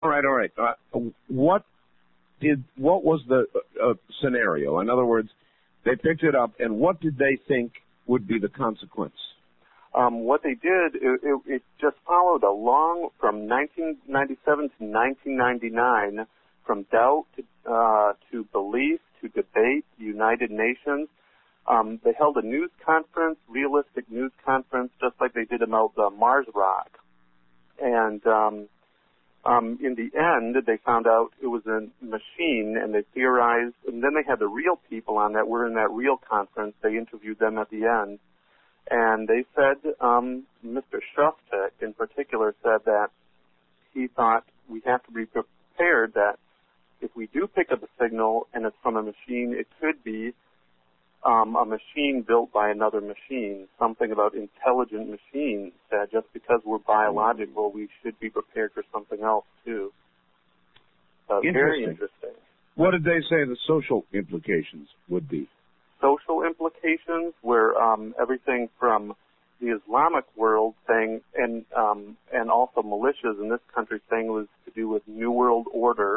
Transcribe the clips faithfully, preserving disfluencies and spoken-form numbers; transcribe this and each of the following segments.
All right, all right. Uh, what did what was the uh, scenario? In other words, they picked it up, and what did they think would be the consequence? Um, what they did, it, it, it just followed along from nineteen ninety-seven to nineteen ninety-nine, from doubt to, uh, to belief to debate, United Nations. Um, they held a news conference, realistic news conference, just like they did about the Mars rock. And um, um, in the end, they found out it was a machine, and they theorized. And then they had the real people on that were in that real conference. They interviewed them at the end. And they said, um, Mister Shostak in particular said that he thought we have to be prepared that if we do pick up a signal and it's from a machine, it could be um, a machine built by another machine, something about intelligent machines, that just because we're biological, we should be prepared for something else, too. Uh, interesting. Very interesting. What did they say the social implications would be? Social implications were um, everything from the Islamic world saying, and um, and also militias in this country saying it was to do with New World Order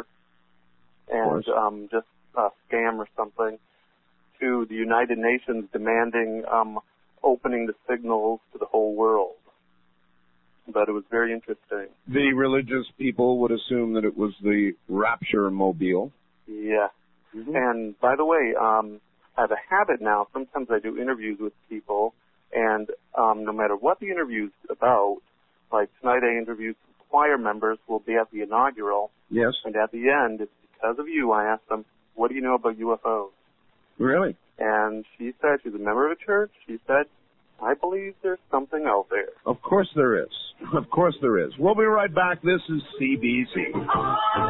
and um, just a scam or something, to the United Nations demanding um, opening the signals to the whole world. But it was very interesting. The religious people would assume that it was the rapture mobile. Yeah. Mm-hmm. And by the way, um, I have a habit now. Sometimes I do interviews with people, and um, no matter what the interview's about, like tonight I interviewed some choir members who will be at the inaugural. Yes. And at the end, it's because of you, I asked them, what do you know about U F Os? Really? And she said, she's a member of a church, she said, I believe there's something out there. Of course there is. Of course there is. We'll be right back. This is C B C.